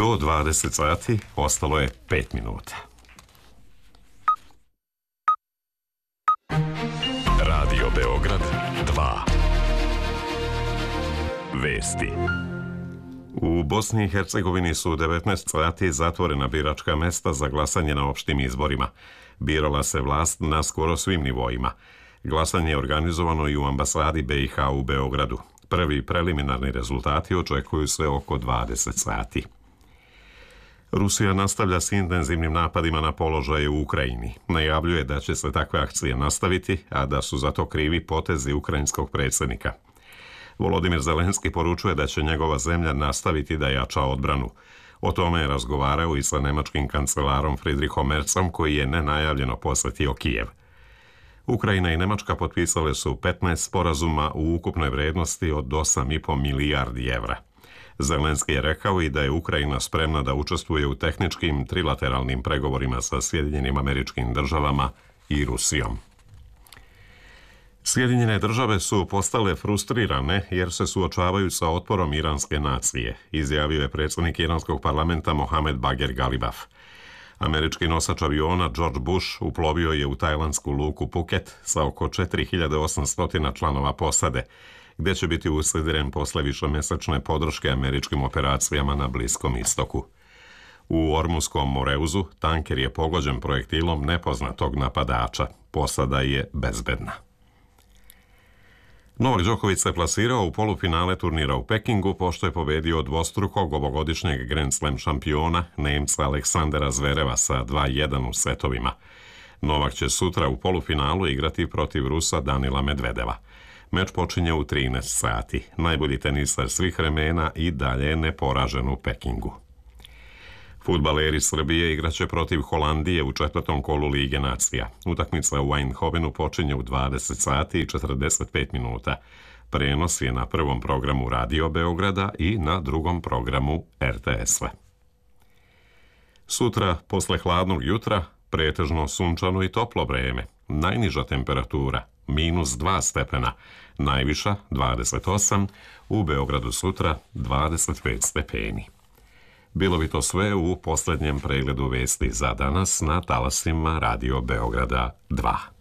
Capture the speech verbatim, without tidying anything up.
Do dvadeset sati ostalo je pet minuta. Radio Beograd dva. Vesti. U Bosni i Hercegovini su u devetnaest sati zatvorena biračka mesta za glasanje na opštim izborima. Birala se vlast na skoro svim nivoima. Glasanje je organizovano i u ambasadi B i H u Beogradu. Prvi preliminarni rezultati očekuju se oko dvadeset sati. Rusija nastavlja s intenzivnim napadima na položaje u Ukrajini. Najavljuje da će se takve akcije nastaviti, a da su za to krivi potezi ukrajinskog predsjednika. Volodimir Zelenski poručuje da će njegova zemlja nastaviti da jača odbranu. O tome je razgovarao i sa nemačkim kancelarom Friedrichom Merzom, koji je nenajavljeno posjetio Kijev. Ukrajina i Nemačka potpisale su petnaest sporazuma u ukupnoj vrednosti od osam i po milijardi evra. Zelenski je rekao i da je Ukrajina spremna da učestvuje u tehničkim trilateralnim pregovorima sa Sjedinjenim Američkim Državama i Rusijom. Sjedinjene države su postale frustrirane jer se suočavaju sa otporom iranske nacije, izjavio je predsjednik iranskog parlamenta Mohamed Bagher Galibaf. Američki nosač aviona George Bush uplovio je u tajlandsku luku Phuket sa oko četiri hiljade osamsto članova posade, gdje će biti usidren posle višemesečne podrške američkim operacijama na Bliskom istoku. U Ormuskom Moreuzu tanker je pogođen projektilom nepoznatog napadača. Posada je bezbedna. Novak Đoković se plasirao u polufinale turnira u Pekingu pošto je pobedio dvostrukog ovogodišnjeg Grand Slam šampiona Nemca Aleksandera Zvereva sa dva jedan u setovima. Novak će sutra u polufinalu igrati protiv Rusa Danila Medvedeva. Meč počinje u trinaest sati. Najbolji tenisar svih vremena i dalje je neporažen u Pekingu. Fudbaleri Srbije igraće protiv Holandije u četvrtom kolu Lige nacija. Utakmica u Eindhovenu počinje u dvadeset sati i četrdeset pet minuta. Prenos je na prvom programu Radio Beograda i na drugom programu R T S-a. Sutra, posle hladnog jutra, pretežno sunčano i toplo vreme. Najniža temperatura minus dva stepena, najviša dvadeset osam, u Beogradu sutra dvadeset pet stepeni. Bilo bi to sve u posljednjem pregledu vesti za danas na talasima Radio Beograda dva.